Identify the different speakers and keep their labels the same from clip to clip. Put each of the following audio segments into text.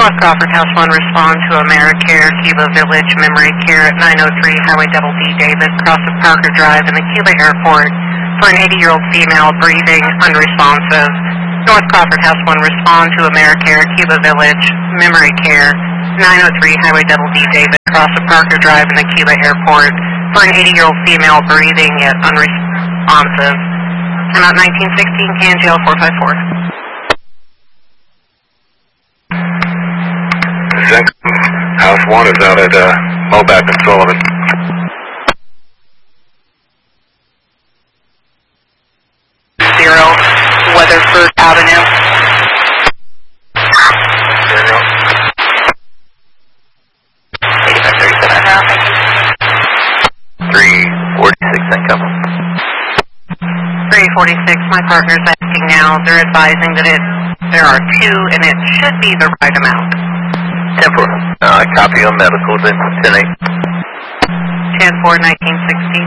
Speaker 1: North Crawford House 1, respond to AmeriCare, Cuba Village, Memory Care at 903 Highway Double D Davis, cross of Parker Drive in the Cuba Airport for an 80-year-old female breathing, unresponsive. North Crawford House 1, respond to AmeriCare, Cuba Village, Memory Care, 903 Highway Double D Davis, cross of Parker Drive in the Cuba Airport for an 80-year-old female breathing yet unresponsive. About 1916, CanGL 454.
Speaker 2: House 1 is out at Mobac and Sullivan.
Speaker 1: Zero, Weatherford Avenue.
Speaker 2: Zero.
Speaker 1: 8537 now, thank you.
Speaker 2: 346 incoming.
Speaker 1: 346, my partner's asking now. They're advising that there are two and it should be the right amount.
Speaker 2: Temporal. Copy on medical, then 10-8.
Speaker 1: 10-4, 1916.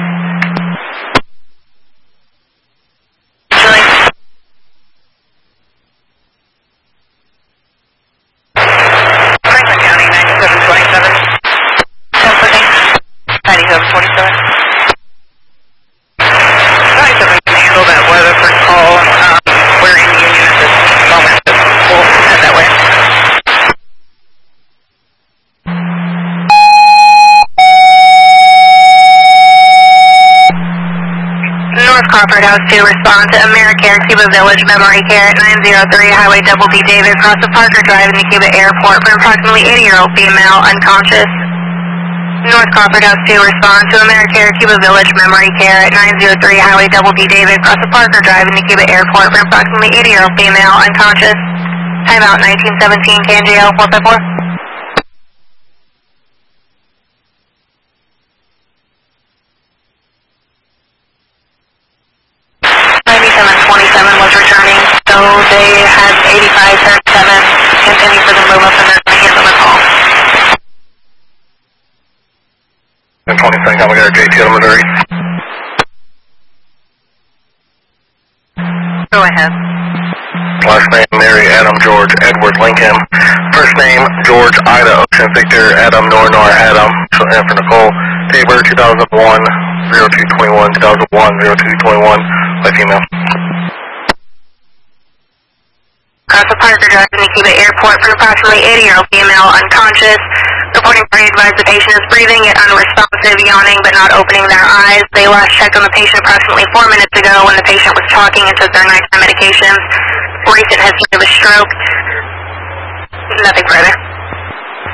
Speaker 1: Julie. Franklin County, 9727. Company, 9747. 97 can handle that Weatherford call. We're in Union at this moment, but we'll head that way. North Crawford House 2, respond to AmeriCare, Cuba Village, Memory Care at 903 Highway Double D Davis, cross of Parker Drive in the Cuba Airport for an approximately 80-year-old female, unconscious. North Crawford House 2, respond to AmeriCare, Cuba Village, Memory Care at 903 Highway Double D Davis, cross of Parker Drive in the Cuba Airport for an approximately 80-year-old female, unconscious. Timeout 1917, CanGL 454. 9727 was returning, so they had 8537 continue for the move up and then handle the call.
Speaker 2: 1027, coming out of JT Missouri.
Speaker 1: Go ahead.
Speaker 2: Last name, Mary, Adam, George, Edward, Lincoln. First name, George, Ida, Ocean, Victor, Adam, Nor, Adam. So, and for Nicole, Tabor, 2001, 0221, 2001, 0221, by female.
Speaker 1: Cross of Parker Drive in the Cuba Airport for approximately 80-year-old female, unconscious. Reporting party advised the patient is breathing yet unresponsive, yawning but not opening their eyes. They last checked on the patient approximately 4 minutes ago when the patient was talking and took their nighttime medications. Recent history of a stroke. Nothing further.